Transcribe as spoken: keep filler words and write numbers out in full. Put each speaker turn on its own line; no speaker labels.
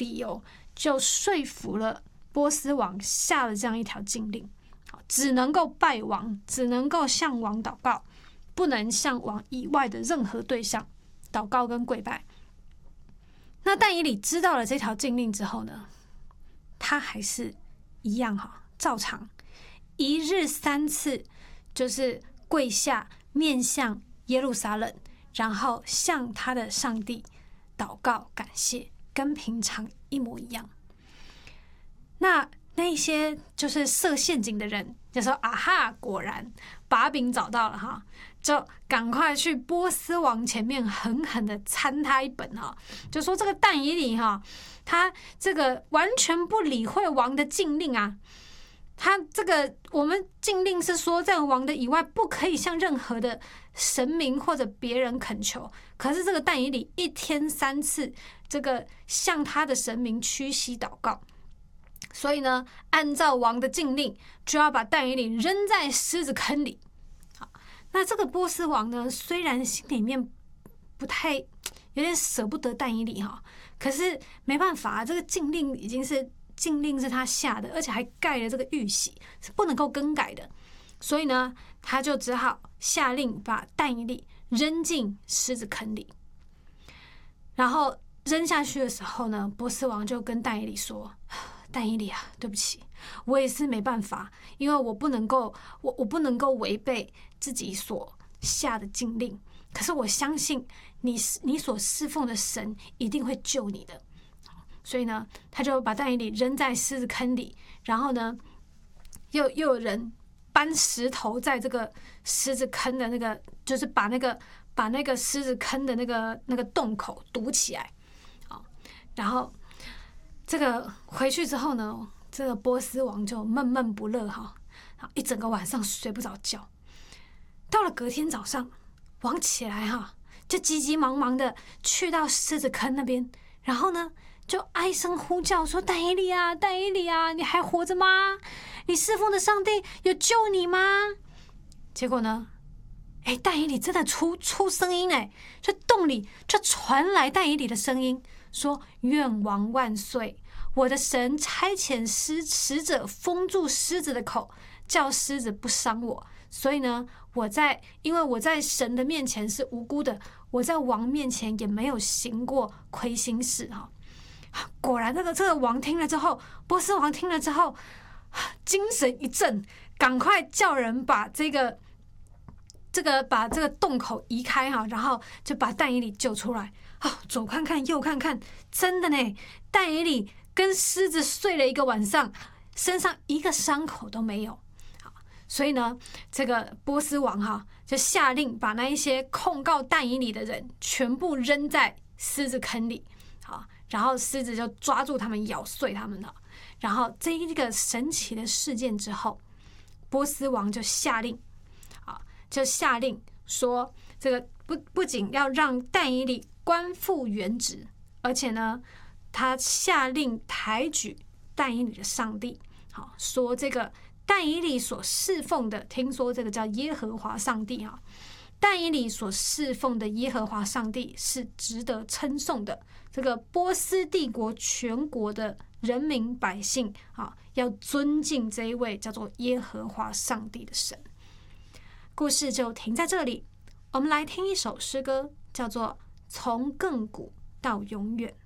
理由，就说服了波斯王下了这样一条禁令，只能够拜王，只能够向王祷告，不能向王以外的任何对象祷告跟跪拜。那但以理知道了这条禁令之后呢，他还是一样哈，照常一日三次，就是跪下面向耶路撒冷，然后向他的上帝祷告感谢，跟平常一模一样。那那些就是设陷阱的人就说啊哈，果然把柄找到了哈，就赶快去波斯王前面狠狠的参他一本哈，就说这个但以理哈，他这个完全不理会王的禁令啊，他这个我们禁令是说在王的以外不可以向任何的神明或者别人恳求，可是这个但以理一天三次这个向他的神明屈膝祷告，所以呢，按照王的禁令，就要把但以理扔在狮子坑里。好，那这个波斯王呢，虽然心里面不太有点舍不得但以理哈，可是没办法，这个禁令已经是禁令是他下的，而且还盖了这个玉玺，是不能够更改的。所以呢，他就只好下令把但以理扔进狮子坑里。然后扔下去的时候呢，波斯王就跟但以理说：“但以理啊，对不起，我也是没办法，因为我不能够，我我不能够违背自己所下的禁令。可是我相信你，你所侍奉的神一定会救你的。”所以呢，他就把但以理扔在狮子坑里，然后呢，又又有人搬石头在这个狮子坑的那个，就是把那个把那个狮子坑的那个那个洞口堵起来，好，然后。这个回去之后呢，这个波斯王就闷闷不乐哈，一整个晚上睡不着觉。到了隔天早上，王起来哈，就急急忙忙的去到狮子坑那边，然后呢，就哀声呼叫说：“但以理啊，但以理啊，你还活着吗？你侍奉的上帝有救你吗？”结果呢，哎，但以理真的出出声音哎，这洞里就传来但以理的声音。说愿王万岁！我的神差遣使使者封住狮子的口，叫狮子不伤我。所以呢，我在因为我在神的面前是无辜的，我在王面前也没有行过亏心事哈。果然，这个这个王听了之后，波斯王听了之后，精神一振，赶快叫人把这个这个把这个洞口移开哈，然后就把但以理救出来。哦，左看看右看看，真的呢，但以理跟狮子睡了一个晚上，身上一个伤口都没有。好，所以呢，这个波斯王哈就下令把那一些控告但以理的人全部扔在狮子坑里。好，然后狮子就抓住他们，咬碎他们了。然后这一个神奇的事件之后，波斯王就下令，啊，就下令说，这个不不仅要让但以理官复原职，而且呢，他下令抬举但以理的上帝，好说这个但以理所侍奉的，听说这个叫耶和华上帝哈，但以理所侍奉的耶和华上帝是值得称颂的。这个波斯帝国全国的人民百姓啊，要尊敬这一位叫做耶和华上帝的神。故事就停在这里，我们来听一首诗歌，叫做从亘古到永远。